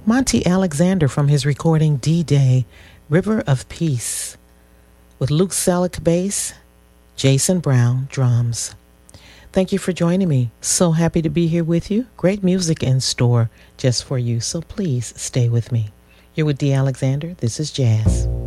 Monty Alexander from his recording D-Day, River of Peace, with Luke Selleck bass, Jason Brown drums. Thank you for joining me. So happy to be here with you. Great music in store just for you, so please stay with me. You're with D. Alexander. This is Jazz.